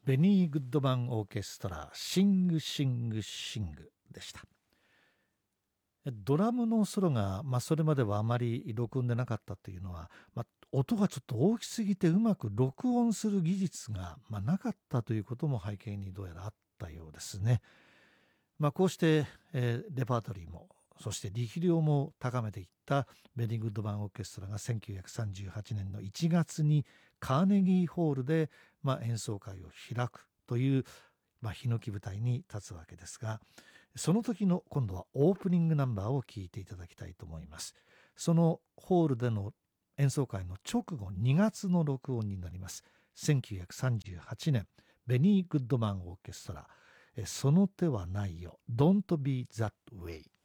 ベニー・グッドマンオーケストラシングシングシングでした。ドラムのソロが、それまではあまり録音でなかったというのは、音がちょっと大きすぎてうまく録音する技術が、なかったということも背景にどうやらあったようですね。こうして、レパートリーもそして力量も高めていったベニー・グッドマンオーケストラが1938年の1月にカーネギーホールで、演奏会を開くという、ヒノキ舞台に立つわけですが、その時の今度はオープニングナンバーを聴いていただきたいと思います。そのホールでの演奏会の直後2月の録音になります。1938年ベニー・グッドマンオーケストラ、その手はないよ Don't be that way。